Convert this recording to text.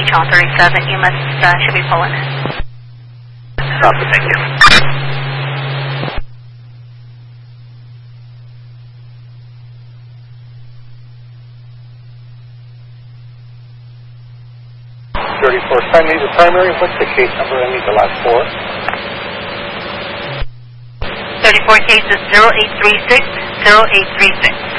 HL 37. You should be pulling in. Copy, thank you. Sign me the primary. What's the case number? I need the last four. 34 case is 0836.